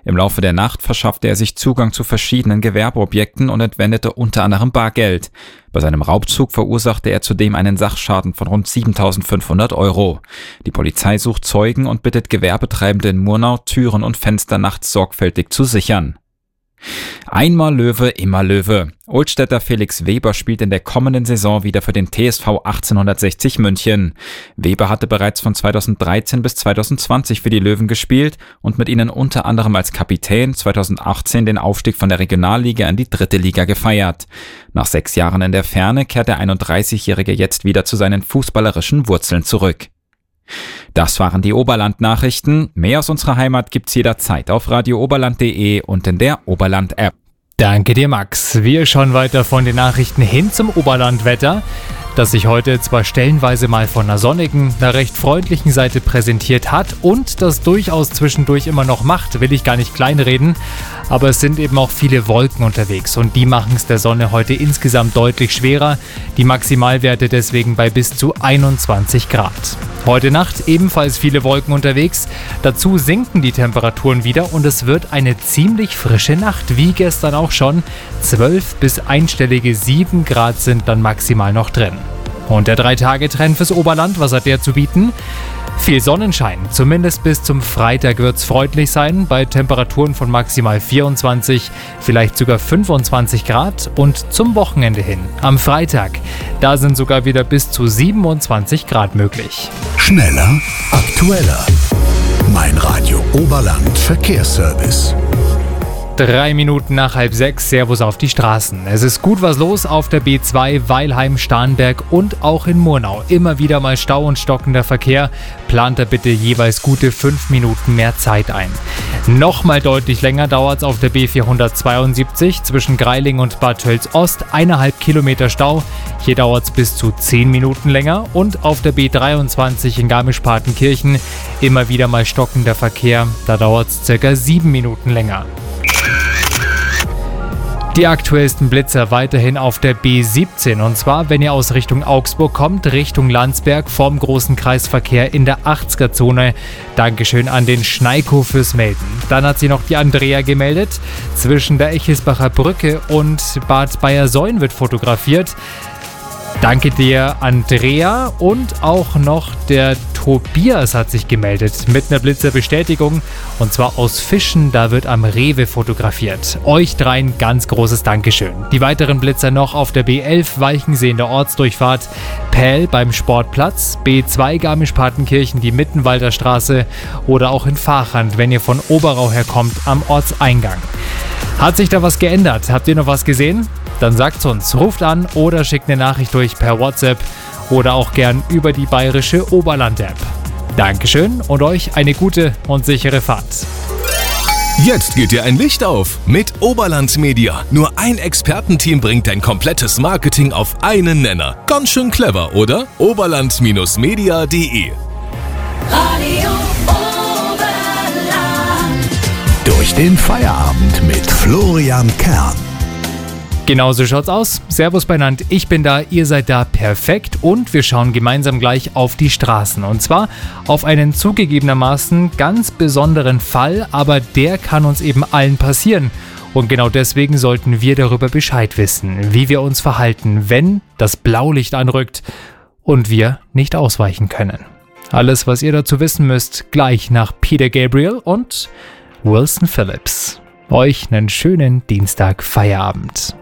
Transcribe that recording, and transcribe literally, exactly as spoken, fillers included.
Im Laufe der Nacht verschaffte er sich Zugang zu verschiedenen Gewerbeobjekten und entwendete unter anderem Bargeld. Bei seinem Raubzug verursachte er zudem einen Sachschaden von rund siebentausendfünfhundert Euro. Die Polizei sucht Zeugen und bittet Gewerbetreibende in Murnau, Türen und Fenster nachts sorgfältig zu sichern. Einmal Löwe, immer Löwe. Oldstädter Felix Weber spielt in der kommenden Saison wieder für den T S V achtzehnhundertsechzig München. Weber hatte bereits von zweitausenddreizehn bis zweitausendzwanzig für die Löwen gespielt und mit ihnen unter anderem als Kapitän zweitausendachtzehn den Aufstieg von der Regionalliga in die dritte Liga gefeiert. Nach sechs Jahren in der Ferne kehrt der einunddreißigjährige jetzt wieder zu seinen fußballerischen Wurzeln zurück. Das waren die Oberland-Nachrichten. Mehr aus unserer Heimat gibt's jederzeit auf radio oberland punkt de und in der Oberland-App. Danke dir, Max. Wir schauen weiter von den Nachrichten hin zum Oberlandwetter, das sich heute zwar stellenweise mal von einer sonnigen, einer recht freundlichen Seite präsentiert hat und das durchaus zwischendurch immer noch macht, will ich gar nicht kleinreden, aber es sind eben auch viele Wolken unterwegs und die machen es der Sonne heute insgesamt deutlich schwerer, die Maximalwerte deswegen bei bis zu einundzwanzig Grad. Heute Nacht ebenfalls viele Wolken unterwegs, dazu sinken die Temperaturen wieder und es wird eine ziemlich frische Nacht, wie gestern auch schon. zwölf bis einstellige sieben Grad sind dann maximal noch drin. Und der drei-Tage-Trend fürs Oberland, was hat der zu bieten? Viel Sonnenschein, zumindest bis zum Freitag wird es freundlich sein, bei Temperaturen von maximal vierundzwanzig, vielleicht sogar fünfundzwanzig Grad und zum Wochenende hin, am Freitag, da sind sogar wieder bis zu siebenundzwanzig Grad möglich. Schneller, aktueller. Mein Radio Oberland Verkehrsservice. Drei Minuten nach halb sechs, Servus auf die Straßen. Es ist gut was los auf der B zwei, Weilheim, Starnberg und auch in Murnau. Immer wieder mal Stau und stockender Verkehr. Plant da bitte jeweils gute fünf Minuten mehr Zeit ein. Nochmal deutlich länger dauert es auf der B vierhundertzweiundsiebzig zwischen Greiling und Bad Tölz-Ost. Eineinhalb Kilometer Stau. Hier dauert es bis zu zehn Minuten länger. Und auf der B dreiundzwanzig in Garmisch-Partenkirchen immer wieder mal stockender Verkehr. Da dauert es circa sieben Minuten länger. Die aktuellsten Blitzer weiterhin auf der B siebzehn und zwar, wenn ihr aus Richtung Augsburg kommt, Richtung Landsberg vom großen Kreisverkehr in der achtziger-Zone. Dankeschön an den Schneiko fürs Melden. Dann hat sie noch die Andrea gemeldet. Zwischen der Echelsbacher Brücke und Bad Bayersäun wird fotografiert. Danke dir, Andrea. Und auch noch der Tobias hat sich gemeldet mit einer Blitzerbestätigung. Und zwar aus Fischen, da wird am Rewe fotografiert. Euch dreien ganz großes Dankeschön. Die weiteren Blitzer noch auf der B elf, Walchensee in der Ortsdurchfahrt, Pähl beim Sportplatz, B zwei Garmisch-Partenkirchen, die Mittenwalder Straße oder auch in Vachand, wenn ihr von Oberau herkommt, am Ortseingang. Hat sich da was geändert? Habt ihr noch was gesehen? Dann sagt's uns, ruft an oder schickt eine Nachricht durch per WhatsApp oder auch gern über die bayerische Oberland-App. Dankeschön und euch eine gute und sichere Fahrt. Jetzt geht dir ein Licht auf mit Oberland Media. Nur ein Expertenteam bringt dein komplettes Marketing auf einen Nenner. Ganz schön clever, oder? oberland Media punkt de Radio Oberland. Durch den Feierabend mit Florian Kern. Genauso schaut's aus. Servus beinand, ich bin da, ihr seid da, perfekt und wir schauen gemeinsam gleich auf die Straßen. Und zwar auf einen zugegebenermaßen ganz besonderen Fall, aber der kann uns eben allen passieren. Und genau deswegen sollten wir darüber Bescheid wissen, wie wir uns verhalten, wenn das Blaulicht anrückt und wir nicht ausweichen können. Alles, was ihr dazu wissen müsst, gleich nach Peter Gabriel und Wilson Phillips. Euch einen schönen Dienstag Feierabend.